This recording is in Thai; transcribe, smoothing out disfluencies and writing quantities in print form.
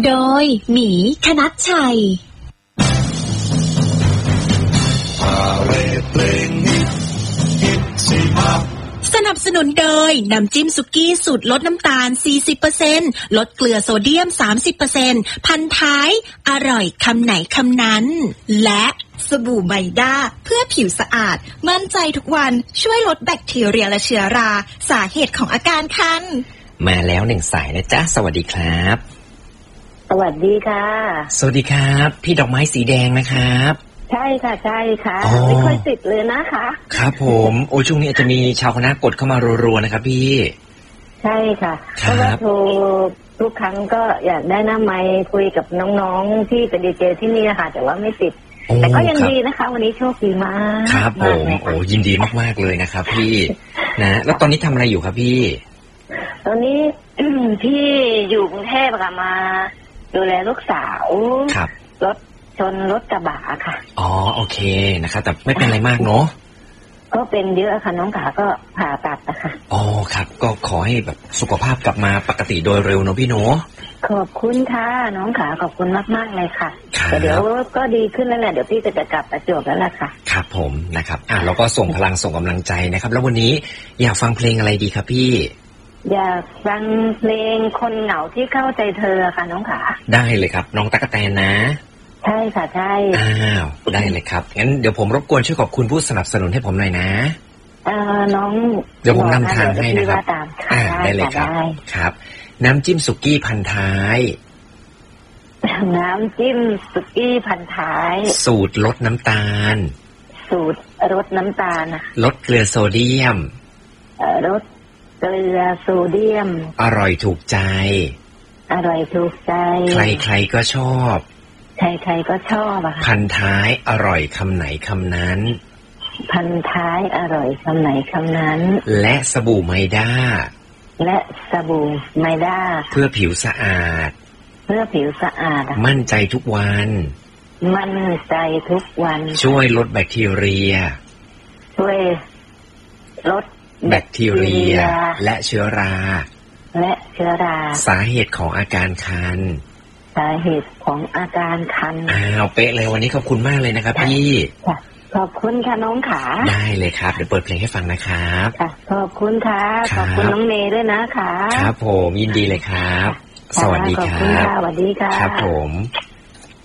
โดยหมีคณัชชัยสนับสนุนโดยน้ำจิ้มสุกี้สูตรลดน้ำตาล 40% ลดเกลือโซเดียม 30% พันท้ายอร่อยคำไหนคำนั้นและสบู่ไมด้าเพื่อผิวสะอาดมั่นใจทุกวันช่วยลดแบคทีเรียและเชื้อราสาเหตุของอาการคันมาแล้วหนึ่งสายนะจ๊ะสวัสดีครับสวัสดีค่ะสวัสดีครับพี่ดอกไม้สีแดงนะครับใช่ค่ะใช่ค่ะไม่ค่อยติดเลยนะคะครับผมโอ้ช่วงนี้อาจจะมีชาวคณะกดเข้ามารัวๆนะครับพี่ใช่ค่ะเพราะว่าโทรทุกครั้งก็อยากได้หน้าไมค์คุยกับน้องๆที่เป็นดีเจที่นี่ค่ะแต่ว่าไม่ติดแต่ก็ยังดีนะคะวันนี้โชคดีมากครับผมโอ้ยินดีมากๆเลยนะครับพี่นะแล้วตอนนี้ทำอะไรอยู่ครับพี่ตอนนี้ พี่อยู่กรุงเทพค่ะมาดูแลลูกสาวรถชนรถกระบะค่ะอ๋อโอเคนะครับแต่ไม่เป็นไรมากเนาะก็เป็นเยอะค่ะน้องขาก็ผ่าตัดนะคะอ๋อครับก็ขอให้แบบสุขภาพกลับมาปกติโดยเร็วเนาะพี่เนาะขอบคุณค่ะน้องขาขอบคุณมากๆเลยค่ะแต่เดี๋ยวก็ดีขึ้นแล้วเนี่ยเดี๋ยวพี่จะกลับประจวบแล้วล่ะค่ะครับผมนะครับเราก็ส่งพลังส่งกำลังใจนะครับแล้ววันนี้อยากฟังเพลงอะไรดีครับพี่อยากฟังเพลงคนเหงาที่เข้าใจเธอค่ะน้องขาได้เลยครับน้องตั๊กแตนนะใช่ค่ะใช่ได้เลยครับงั้นเดี๋ยวผมรบกวนช่วยขอบคุณผู้สนับสนุนให้ผมหน่อยนะน้องเดี๋ยวผมนำทางให้นะครับได้เลยครับครับน้ำจิ้มสุกี้พันท้ายน้ำจิ้มสุกี้พันท้ายสูตรลดน้ำตาลสูตรลดน้ำตาลลดเกลือโซเดียมลดเกลือโซเดียมอร่อยถูกใจอร่อยถูกใจใครๆก็ชอบใครๆก็ชอบอะค่ะพันท้ายอร่อยคำไหนคำนั้นพันท้ายอร่อยคำไหนคำนั้นและสบู่ไมด้าและสบู่ไมด้าเพื่อผิวสะอาดเพื่อผิวสะอาดมั่นใจทุกวันมั่นใจทุกวันช่วยลดแบคทีเรียช่วยลดแบคทีเรียและเชื้อราสาเหตุของอาการคันสาเหตุของอาการคันเป๊ะเลยวันนี้ขอบคุณมากเลยนะครับพี่ขอบคุณค่ะน้องขาได้เลยครับเดี๋ยวเปิดเพลงให้ฟังนะครับขอบคุณค่ะขอบคุณน้องเมย์ด้วยนะคะครับผมยินดีเลยครับสวัสดีครับสวัสดีค่ะครับผม